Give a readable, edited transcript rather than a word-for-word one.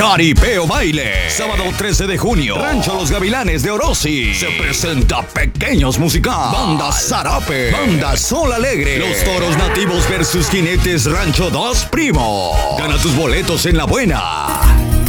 Jaripeo Baile. Sábado 13 de junio. Rancho Los Gavilanes de Orosi. Se presenta Pequeños Musical. Banda Zarape. Banda Sol Alegre. Los Toros Nativos versus Jinetes Rancho 2 Primo. Gana tus boletos en La Buena.